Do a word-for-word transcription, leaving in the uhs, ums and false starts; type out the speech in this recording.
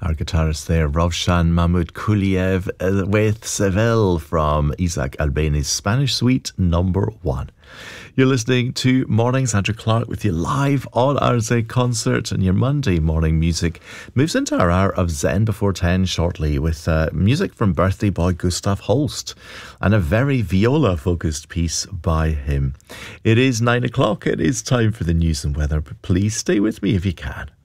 Our guitarist there, Rovshan Mahmoud Kuliev, uh, with Seville from Isaac Albeni's Spanish Suite number one. You're listening to Mornings. Andrew Clark with you live on R Z A Concert, and your Monday morning music moves into our hour of Zen before ten shortly with uh, music from birthday boy Gustav Holst and a very viola focused piece by him. It is nine o'clock. It is time for the news and weather, but please stay with me if you can.